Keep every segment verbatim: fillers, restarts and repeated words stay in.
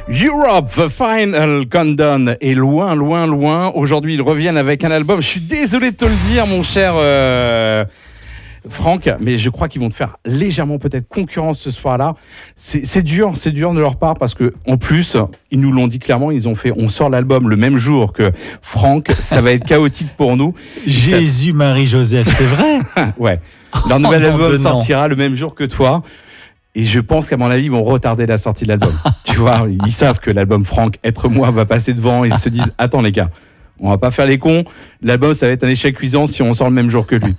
Europe, The Final Countdown est loin, loin, loin. Aujourd'hui, ils reviennent avec un album. Je suis désolé de te le dire, mon cher euh, Franck, mais je crois qu'ils vont te faire légèrement peut-être concurrence ce soir-là. C'est, c'est dur, c'est dur de leur part parce que en plus, ils nous l'ont dit clairement. Ils ont fait, on sort l'album le même jour que Franck. Ça va être chaotique pour nous. Jésus, ça... Marie-Joseph, c'est vrai. Ouais. Leur nouvel oh, album sortira le même jour que toi. Et je pense qu'à mon avis, ils vont retarder la sortie de l'album. Tu vois, ils savent que l'album Franck, Être moi, va passer devant. Ils se disent, attends les gars, on va pas faire les cons. L'album, ça va être un échec cuisant si on sort le même jour que lui.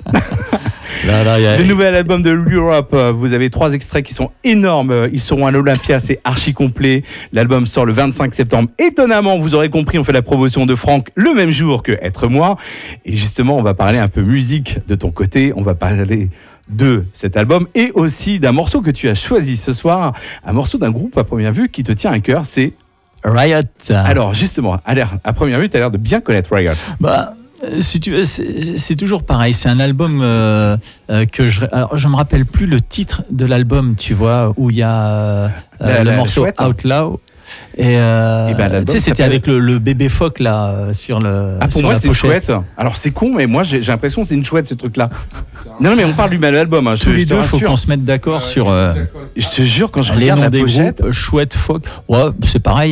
Là, là, a... Le nouvel album de Europe, vous avez trois extraits qui sont énormes. Ils seront à l'Olympia, c'est archi complet. L'album sort le vingt-cinq septembre. Étonnamment, vous aurez compris, on fait la promotion de Franck le même jour que Être moi. Et justement, on va parler un peu musique de ton côté. On va parler de cet album et aussi d'un morceau que tu as choisi ce soir, un morceau d'un groupe à première vue qui te tient à cœur, c'est Riot. Alors justement, à, l'air, à première vue, tu as l'air de bien connaître Riot. Bah, si tu veux, c'est, c'est toujours pareil. C'est un album euh, euh, que je, alors je me rappelle plus le titre de l'album, tu vois, où il y a euh, la, le la, morceau la Outlaw. Et, euh, et ben, tu sais, c'était avec le, le bébé phoque là sur le. Ah, pour sur moi, la c'est pochette. Une chouette. Alors, c'est con, mais moi, j'ai, j'ai l'impression que c'est une chouette ce truc-là. Non, non, mais on parle du même album. Hein, Tous je, les je deux, il faut qu'on se mette d'accord ah, ouais, sur. Euh, je te jure, quand je les regarde noms la des pochette, groupes, chouette, phoque, ouais, c'est pareil.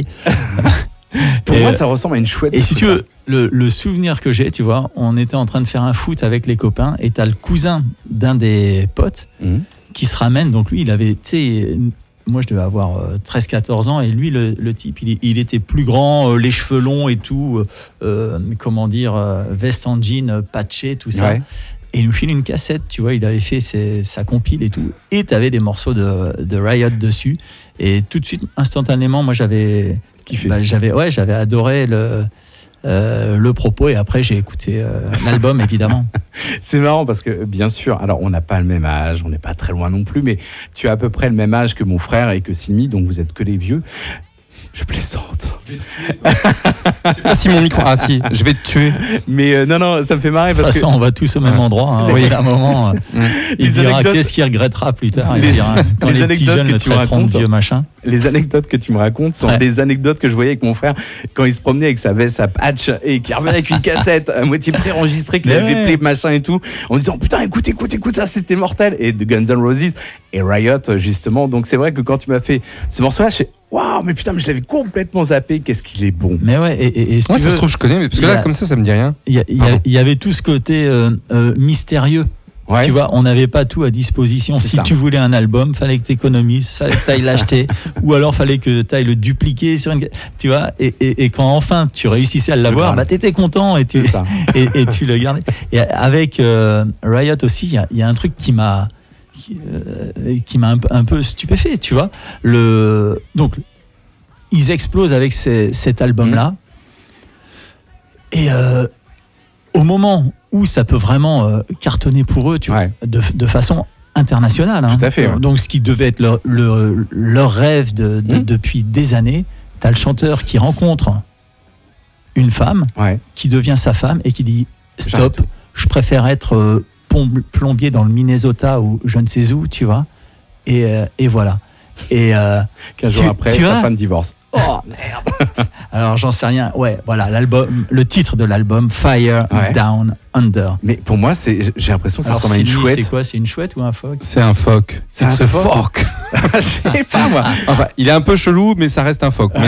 Pour et moi, euh, ça ressemble à une chouette. Et si tu veux, le, le souvenir que j'ai, tu vois, on était en train de faire un foot avec les copains, et t'as le cousin d'un des potes mmh. qui se ramène. Donc lui, il avait, tu sais. Moi, je devais avoir euh, treize quatorze ans et lui, le, le type, il, il était plus grand, euh, les cheveux longs et tout, euh, comment dire, euh, veste en jean, euh, patché, tout ça. Ouais. Et il nous file une cassette, tu vois, il avait fait ses, sa compile et tout. Et tu avais des morceaux de, de Riot dessus. Et tout de suite, instantanément, moi, j'avais, bah, j'avais, ouais, j'avais adoré le... Euh, le propos et après j'ai écouté euh, l'album évidemment. C'est marrant parce que bien sûr, alors on n'a pas le même âge, on n'est pas très loin non plus, mais tu as à peu près le même âge que mon frère et que Simi, donc vous êtes que les vieux. Je plaisante. Je vais te tuer. Je sais pas si mon micro. Ah si, je vais te tuer. Mais euh, non, non, ça me fait marrer parce que. De toute façon, que... on va tous au même endroit. Hein. Oui, à un moment, euh, il dira anecdotes... qu'est-ce qu'il regrettera plus tard. Les, il dira, quand les, les petits jeunes que le tu me racontes, vieux machin. Les anecdotes que tu me racontes sont ouais. des anecdotes que je voyais avec mon frère quand il se promenait avec sa veste, sa patch et qu'il revenait avec une cassette à moitié préenregistrée qu'il avait ouais. play machin et tout, en disant putain écoute, écoute, écoute, ça c'était mortel. Et de Guns N' Roses et Riot justement. Donc c'est vrai que quand tu m'as fait ce morceau-là, je fais waouh, mais putain, mais je l'avais complètement zappé. Qu'est-ce qu'il est bon. Mais ouais, et, et, et si moi, tu ça veux, se trouve, je connais, mais parce que là, a, comme ça, ça me dit rien. Il y, y, y, y avait tout ce côté euh, euh, mystérieux. Ouais. Tu vois, on n'avait pas tout à disposition. C'est si ça. Tu voulais un album, fallait que tu économises, fallait que tu ailles l'acheter, ou alors fallait que tu ailles le dupliquer sur une. Tu vois, et, et, et quand enfin tu réussissais à l'avoir, bah, tu étais content et tu, et, et tu le gardais. Et avec euh, Riot aussi, il y, y a un truc qui m'a, qui, euh, qui m'a un, un peu stupéfait. Tu vois, le donc. Ils explosent avec ces, cet album-là. Mmh. Et euh, au moment où ça peut vraiment euh, cartonner pour eux, tu ouais. vois, de, de façon internationale. Hein. Tout à fait. Ouais. Donc, ce qui devait être leur, leur, leur rêve de, de, mmh. depuis des années, tu as le chanteur qui rencontre une femme, ouais. qui devient sa femme et qui dit « Stop, J'arrête. je préfère être euh, plombier dans le Minnesota ou je ne sais où, tu vois. » Et, euh, et voilà. Et euh, quinze jours après, sa femme divorce. Oh merde. Alors j'en sais rien. Ouais, voilà l'album, le titre de l'album Fire ouais. Down Under. Mais pour moi, c'est, j'ai l'impression que ça ressemble à une chouette. C'est quoi? C'est une chouette ou un phoque? C'est un phoque. C'est un phoque. Je sais pas moi. Enfin, il est un peu chelou, mais ça reste un phoque.